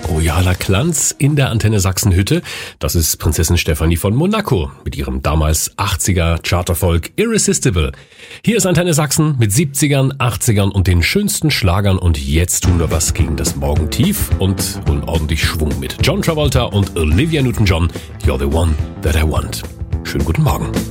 royaler Glanz in der Antenne Sachsen-Hütte. Das ist Prinzessin Stefanie von Monaco mit ihrem damals 80er Charterfolg Irresistible. Hier ist Antenne Sachsen mit 70ern, 80ern und den schönsten Schlagern und jetzt tun wir was gegen das Morgentief und holen ordentlich Schwung mit John Travolta und Olivia Newton-John. You're the one that I want. Schönen guten Morgen.